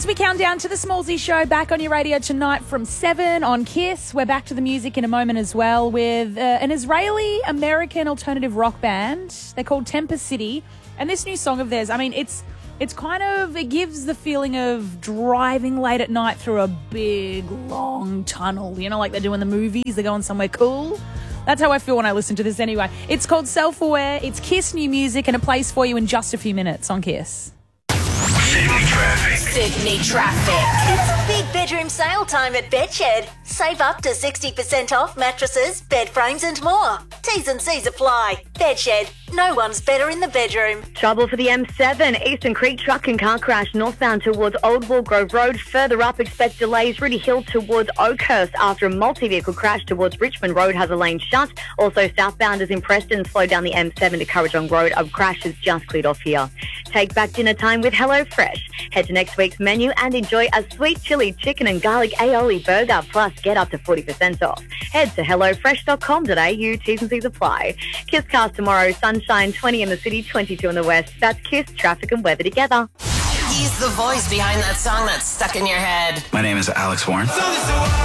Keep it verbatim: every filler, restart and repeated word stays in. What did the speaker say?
we count down to the Smallsy Show, back on your radio tonight from seven on Kiss. We're back to the music in a moment as well with uh, an Israeli-American alternative rock band. They're called Temper City. And this new song of theirs, I mean, it's it's kind of, it gives the feeling of driving late at night through a big, long tunnel. You know, like they do in the movies. They're going somewhere cool. That's how I feel when I listen to this anyway. It's called Self-Aware. It's Kiss new music, and it plays for you in just a few minutes on Kiss. Sydney traffic. Sydney traffic. It's a big bedroom sale time at Bedshed. Save up to sixty percent off mattresses, bed frames and more. T's and C's apply. Bedshed. No one's better in the bedroom. Trouble for the M seven. Eastern Creek truck and car crash northbound towards Old Woolgrove Road. Further up, expect delays Rudy Hill towards Oakhurst after a multi-vehicle crash towards Richmond Road has a lane shut. Also, southbound is in Preston. Slow down the M seven to Currajong Road. A crash has just cleared off here. Take back dinner time with HelloFresh. Head to next week's menu and enjoy a sweet chili chicken and garlic aioli burger. Plus, get up to forty percent off. Head to hello fresh dot com dot a u. T's and C's apply. Kiss cast tomorrow. Sunshine, twenty in the city, twenty-two in the west. That's Kiss, traffic and weather together. He's the voice behind that song that's stuck in your head. My name is Alex Warren.